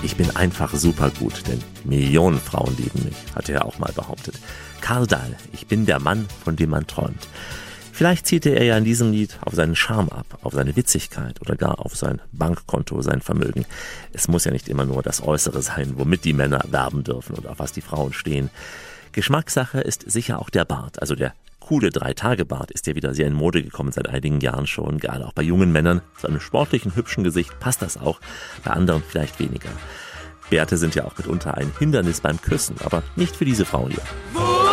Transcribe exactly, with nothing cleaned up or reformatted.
Ich bin einfach super gut, denn Millionen Frauen lieben mich, hat er auch mal behauptet. Karl Dahl, ich bin der Mann, von dem man träumt. Vielleicht zielte er ja in diesem Lied auf seinen Charme ab, auf seine Witzigkeit oder gar auf sein Bankkonto, sein Vermögen. Es muss ja nicht immer nur das Äußere sein, womit die Männer werben dürfen und auf was die Frauen stehen. Geschmackssache ist sicher auch der Bart. Also der coole Drei-Tage-Bart ist ja wieder sehr in Mode gekommen seit einigen Jahren schon. Gerade auch bei jungen Männern. Zu einem sportlichen, hübschen Gesicht passt das auch, bei anderen vielleicht weniger. Bärte sind ja auch mitunter ein Hindernis beim Küssen, aber nicht für diese Frau hier.